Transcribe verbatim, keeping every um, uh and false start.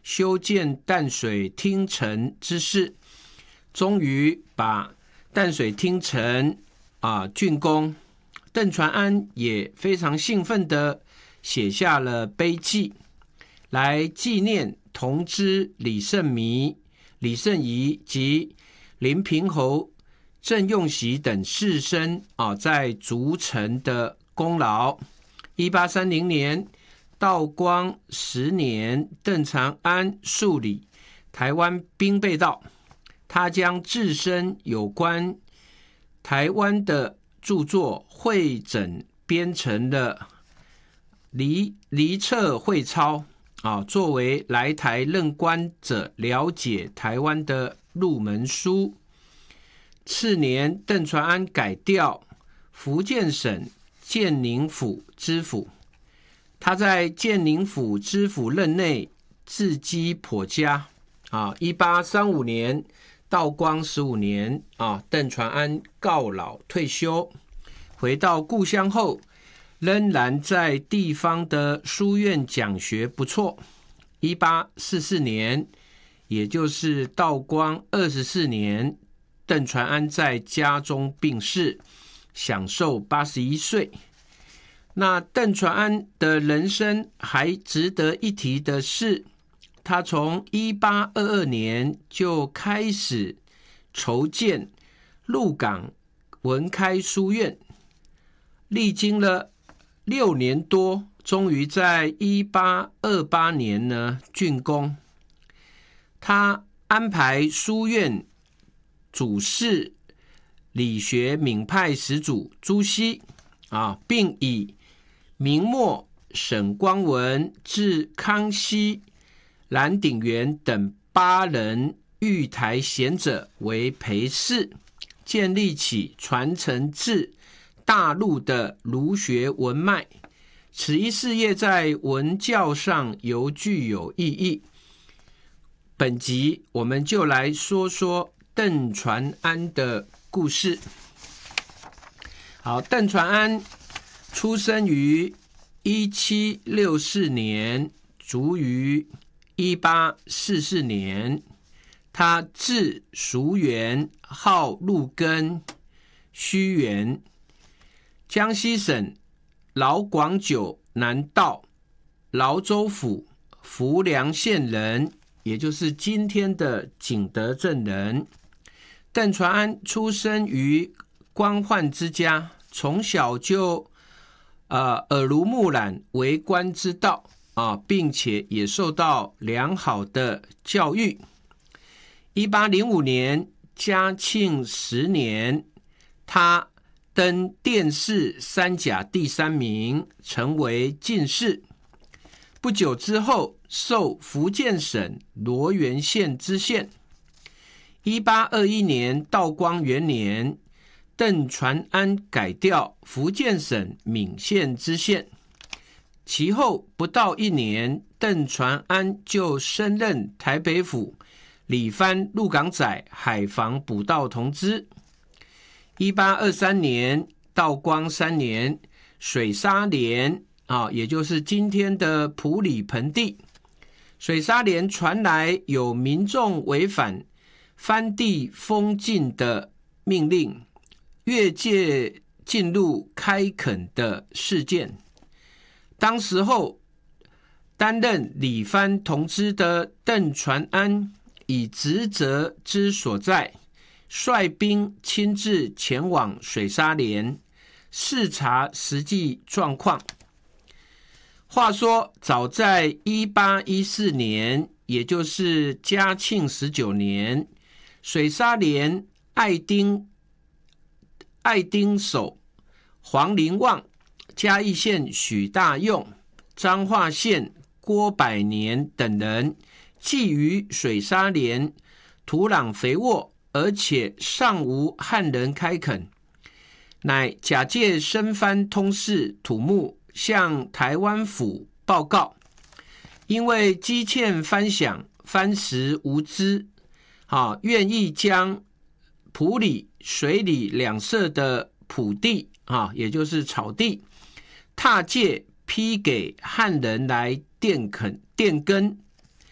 修建淡水厅城之事，终于把淡水厅城啊竣工。邓传安也非常兴奋地写下了碑记，来纪念同知李圣弥、李圣仪及林平侯、郑用锡等士绅啊在筑城的功劳。一八三零年，道光十年，邓长安树理台湾兵备道，他将自身有关台湾的著作汇整编成了离离册汇钞啊，作为来台任官者了解台湾的入门书。次年，邓传安改调福建省建宁府知府，他在建宁府知府任内字迹颇佳啊。一八三五年，道光十五年啊，邓传安告老退休，回到故乡后，仍然在地方的书院讲学不错。一八四四年，也就是道光二十四年，邓传安在家中病逝，享寿八十一岁。那邓传安的人生还值得一提的是，他从一八二二年就开始筹建鹿港文开书院，历经了六年多，终于在一八二八年呢竣工。他安排书院主事理学闽派始祖朱熹啊，并以明末沈光文至康熙、蓝鼎元等八人御台贤者为陪侍，建立起传承至大陆的儒学文脉。此一事业在文教上尤具有意义。本集我们就来说说邓传安的故事。好，邓传安出生于一七六四年，卒于一八四四年。他字叔元，号陆根，虚元，江西省劳广九南道劳州府浮梁县人，也就是今天的景德镇人。邓传安出生于官宦之家，从小就呃耳濡目染为官之道啊，并且也受到良好的教育。一八零五年，嘉庆十年，他登殿试三甲第三名，成为进士。不久之后，授福建省罗源县知县。一八二一年，道光元年，邓传安改调福建省闽县知县。其后不到一年，邓传安就升任台北府理番鹿港仔海防捕盗同知。一八二三年，道光三年，水沙连啊，也就是今天的埔里盆地，水沙连传来有民众违反番地封禁的命令，越界进入开垦的事件。当时候担任理番同知的邓传安，以职责之所在，率兵亲自前往水沙连视察实际状况。话说早在一八一四年，也就是嘉庆十九年，水沙连爱丁爱丁守、黄林旺、嘉义县许大用、彰化县郭百年等人觊于水沙连土壤肥沃，而且尚无汉人开垦，乃假借生番通事土木，向台湾府报告。因为积欠番饷，番时无资，啊，愿意将埔里、水里两社的埔地啊，也就是草地，踏界批给汉人来佃垦、佃耕